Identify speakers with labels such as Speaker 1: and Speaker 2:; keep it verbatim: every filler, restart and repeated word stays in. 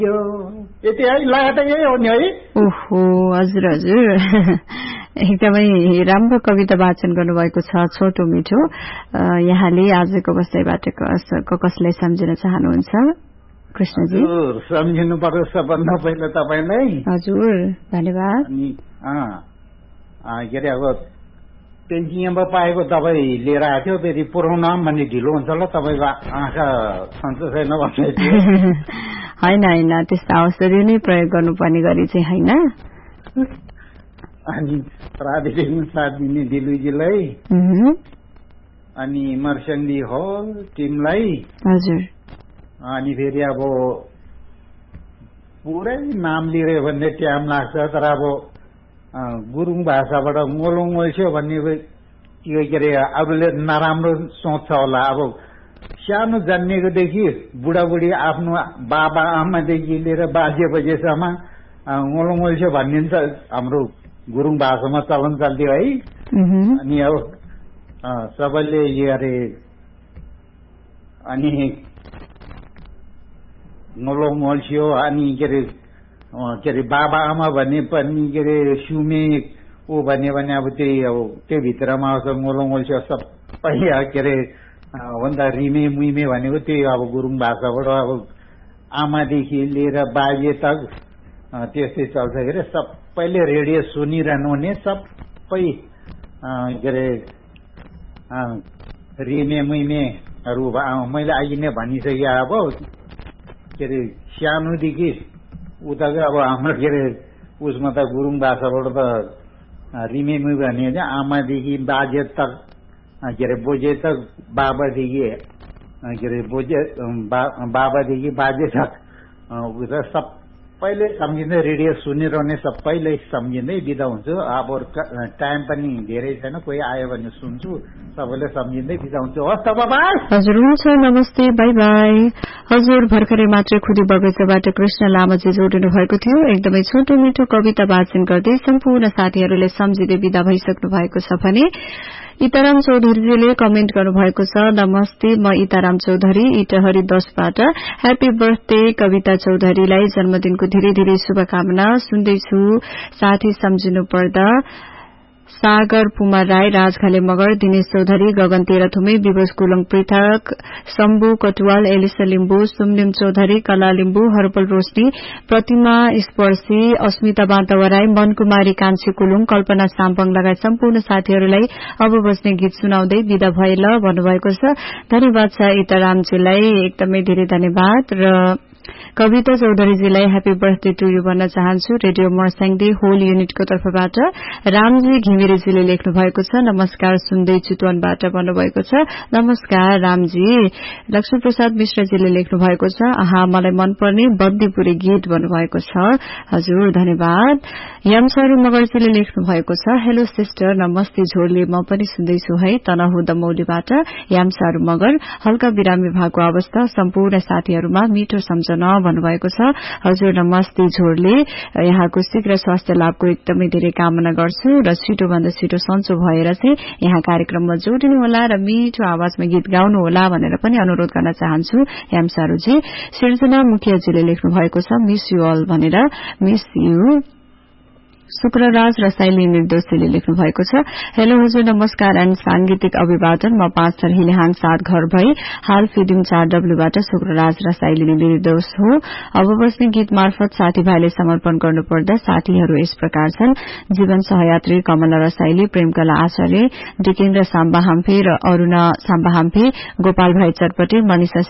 Speaker 1: यति है लगाट यही हो नि है।
Speaker 2: ओहो हजुर हजुर एकदमै राम्रो कविता वाचन गर्नुभएको छ छोटो मिठो। यहाँले आजको बसाइबाट कसलाई सम्झिन चाहनुहुन्छ कृष्णजी?
Speaker 1: सम्झिनु पर्यो सबभन्दा पहिला तपाईलाई।
Speaker 2: हजुर धन्यवाद।
Speaker 1: अनि के अरे अब पेन्सिङमा पाएको तपाईँ लिएर आएको थियो फेरि पुऱ्याउन भन्ने ढिलो हुन्छ होला तपाईँको आँखा सन्चो छैन भन्दै थियो।
Speaker 2: होइन होइन त्यस्तो औषधि नै प्रयोग गर्नुपर्ने गरी चाहिँ होइन।
Speaker 1: अनि प्राविधिकमा साथ दिने दिलुजीलाई अनि मर्सङ्गी हल टिमलाई
Speaker 2: हजुर।
Speaker 1: अनि फेरि अब पुरै नाम लिएर भन्ने टाइम लाग्छ तर अब गुरुङ भाषाबाट मोलुङ मोल्छ्यो भन्ने के अरे अरूले नराम्रो सोच्छ होला। अब सानो जन्मेकोदेखि बुढाबुढी आफ्नो बाबा आमादेखि लिएर बाजे बजेसम्म मोलुङ मोल्छ्यो भनिन्छ हाम्रो गुरुङ भाषामा चलन चल्थ्यो है। अनि अब सबैले यो अरे अनि मोलुङ मोल्छ्यो अनि के अरे के अरे बाबा आमा भन्ने पनि के अरे सुमे ऊ भन्यो भने अब त्यही अब त्यो भित्रमा आउँछ मोलुङ मोल्छ्यो सबै के अरे भन्दा रिमे मुइमे भनेको त्यही अब गुरुङ भाषाबाट अब आमादेखि लिएर बाजे तक त्यस्तै चल्छ के अरे सबैले रेडियो सुनिरहनु हुने सबै के अरे रिमे मुइमेहरू मैले अघि नै भनिसकेँ। अब के अरे सानोदेखि उताको अब हाम्रो के अरे उसमा त गुरुङ भाषाबाट त रिमे मुइ भन्यो भने आमादेखि बाजे तक के अरे बोजे तक बाबादेखि के अरे बोजे बाबादेखि बाजे तक उता सबैले सम्झिँदै रेडियो सुनिरहने सबैले सम्झिँदै बिदा हुन्छु। अब टाइम पनि धेरै छैन कोही आयो भने सुन्छु सबैले सम्झिँदै बिदा हुन्छु। हस् त बाई।
Speaker 2: हजुर हुन्छ नमस्ते बाई बाई। हजुर भर्खरै मात्रै खुदी बगैँचाबाट कृष्ण लामाजी जोडिनु भएको थियो। एकदमै छोटो मिठो कविता वाचन गर्दै सम्पूर्ण साथीहरूले सम्झिँदै बिदा भइसक्नु भएको छ भने इताराम चौधरीजीले कमेन्ट गर्नुभएको छ। नमस्ते म इताराम चौधरी इटहरी दसबाट ह्यापी बर्थडे कविता चौधरीलाई जन्मदिनको धेरै धेरै शुभकामना। सुन्दैछु साथी सम्झिनु पर्दा सागर पुमा राई राजघाले मगर दिनेश चौधरी गगन तेह्रथुमे विवश गुलङ पृथक शम्भु कटुवाल एलिसा लिम्बू सुमलिम चौधरी कला लिम्बू हरपल रोशनी प्रतिमा स्पर्शी अस्मिता बान्तवराई मनकुमारी कान्छी कुलुङ कल्पना साम्पङ लगायत सम्पूर्ण साथीहरूलाई अब बस्ने गीत सुनाउँदै विदा भए ल भन्नुभएको छ। धन्यवाद छ इतारामजीलाई एकदमै धेरै धन्यवाद। र कविता चौधरीजीलाई ह्यापी बर्थडे टु यू भन्न चाहन्छु रेडियो मर्स्याङदी होल युनिटको तर्फबाट। रामजी घिमिरेजीले लेख्नु भएको छ नमस्कार सुन्दै चितवनबाट भन्नुभएको छ। नमस्कार रामजी। लक्ष्मी प्रसाद मिश्रजीले लेख्नु भएको छ आहा मलाई मनपर्ने बन्दीपुरी गीत भन्नुभएको छ। हजुर धन्यवाद। यमसरी मगरजीले लेख्नु भएको छ हेलो सिस्टर नमस्ते झोरले म पनि सुन्दैछु है तनहु दमौलीबाट यामसारू मगर हल्का बिरामी भएको अवस्था सम्पूर्ण साथीहरूमा मिठो सम्झना भन्नुभएको छ। हजुर नमस्ते झोरले यहाँको शीघ्र स्वास्थ्य लाभको एकदमै धेरै कामना गर्छु र छिटो भन्दा छिटो सन्चो भएर चाहिँ यहाँ कार्यक्रममा जोडिनु होला र मिठो आवाजमा गीत गाउनु होला भनेर पनि अनुरोध गर्न चाहन्छु। यामसारूजी। सृजना मुखियाजीले लेख्नु भएको छ मिस यू अल भनेर मिस यू। शुक्रराज रसाइली निर्दोषीले लेख्नु भएको छ हेलो हजुर नमस्कार एन्ड सांगीतिक अभिवादन म पाँच थर हिलेहाङ सात घर भई हाल फिडिङ चार डब्लूबाट शुक्रराज रसाइली निर्दोष हो। अब बस्ने गीत मार्फत साथीभाइले समर्पण गर्नुपर्दा साथीहरू यस प्रकार छन् जीवन सहयात्री कमला रसाइली प्रेमकला आचार्य डिकेन्द्र साम्बा हाम्फे र अरूणा साम्बा हाम्फे गोपाल भाइ चटपटे मनिषा